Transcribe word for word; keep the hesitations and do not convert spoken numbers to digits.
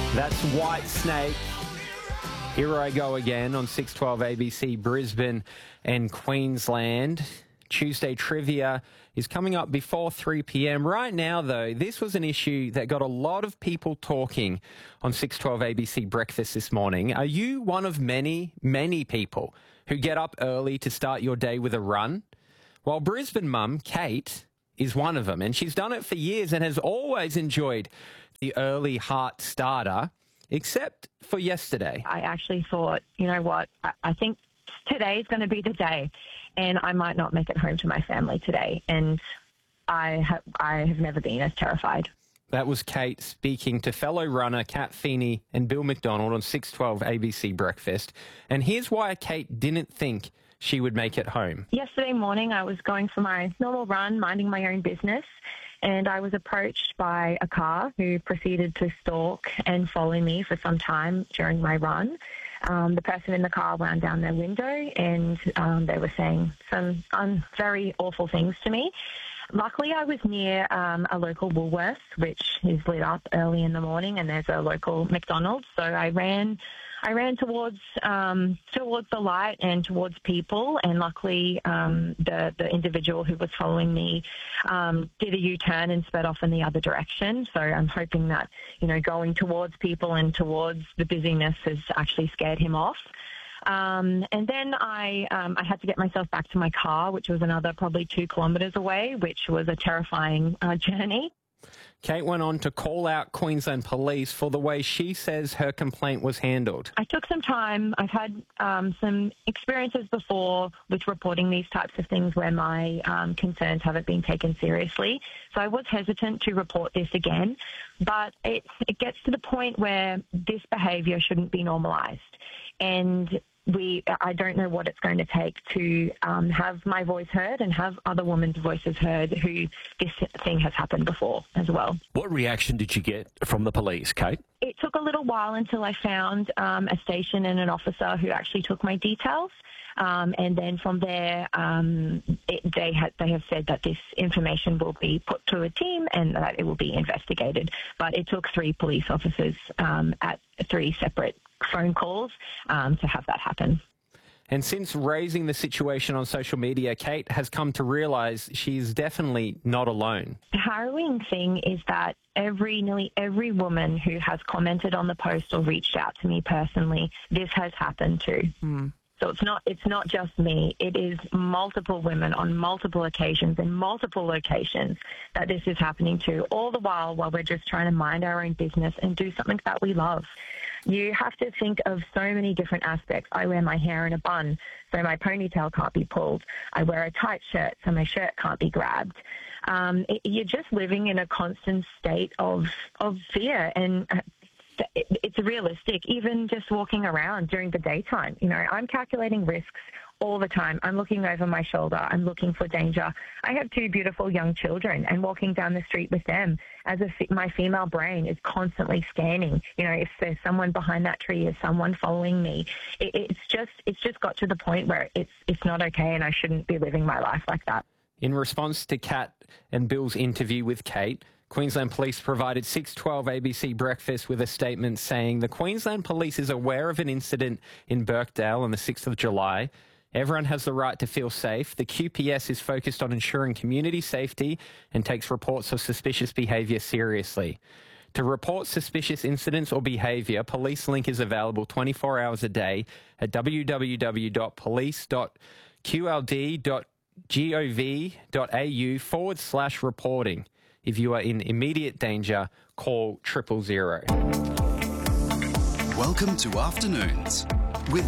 That's White Snake. Here I go again on six twelve A B C Brisbane and Queensland. Tuesday trivia is coming up before three p.m. Right now, though, this was an issue that got a lot of people talking on six twelve A B C Breakfast this morning. Are you one of many, many people who get up early to start your day with a run? Well, Brisbane mum, Kate, is one of them, and she's done it for years and has always enjoyed the early heart starter, except for yesterday. I actually thought, you know what, I, I think today's going to be the day, and I might not make it home to my family today, and I, ha- I have never been as terrified. That was Kate speaking to fellow runner Kat Feeney and Bill McDonald on six twelve A B C Breakfast. And here's why Kate didn't think she would make it home. Yesterday morning, I was going for my normal run, minding my own business, and I was approached by a car who proceeded to stalk and follow me for some time during my run. Um, the person in the car wound down their window, and um, they were saying some um, very awful things to me. Luckily, I was near um, a local Woolworths, which is lit up early in the morning, and there's a local McDonald's. So I ran, I ran towards um, towards the light and towards people, and luckily, um, the the individual who was following me um, did a U-turn and sped off in the other direction. So I'm hoping that, you know, going towards people and towards the busyness has actually scared him off. Um, and then I um, I had to get myself back to my car, which was another probably two kilometres away, which was a terrifying uh, journey. Kate went on to call out Queensland Police for the way she says her complaint was handled. I took some time. I've had um, some experiences before with reporting these types of things where my um, concerns haven't been taken seriously. So I was hesitant to report this again, but it, it gets to the point where this behaviour shouldn't be normalised. And we, I don't know what it's going to take to um, have my voice heard and have other women's voices heard who this thing has happened before as well. What reaction did you get from the police, Kate? It took a little while until I found um, a station and an officer who actually took my details. Um, and then from there, um, it, they, ha- they have said that this information will be put to a team and that it will be investigated. But it took three police officers um, at three separate phone calls um, to have that happen. And since raising the situation on social media, Kate has come to realise she's definitely not alone. The harrowing thing is that every, nearly every woman who has commented on the post or reached out to me personally, this has happened to. Mm. So it's not it's not just me. It is multiple women on multiple occasions in multiple locations that this is happening to, all the while while we're just trying to mind our own business and do something that we love. You have to think of so many different aspects. I wear my hair in a bun, so my ponytail can't be pulled. I wear a tight shirt, so my shirt can't be grabbed. Um, it, you're just living in a constant state of of fear, and it's realistic, even just walking around during the daytime. You know, I'm calculating risks all the time. I'm looking over my shoulder. I'm looking for danger. I have two beautiful young children, and walking down the street with them, as a, my female brain is constantly scanning. You know, if there's someone behind that tree, is someone following me? It, it's just, it's just got to the point where it's, it's not okay, and I shouldn't be living my life like that. In response to Kat and Bill's interview with Kate, Queensland Police provided six twelve A B C Breakfast with a statement saying the Queensland Police is aware of an incident in Birkdale on the sixth of July. Everyone has the right to feel safe. The Q P S is focused on ensuring community safety and takes reports of suspicious behaviour seriously. To report suspicious incidents or behaviour, Police Link is available twenty-four hours a day at w w w dot police dot q l d dot gov dot a u forward slash reporting. If you are in immediate danger, call triple zero. Welcome to Afternoons with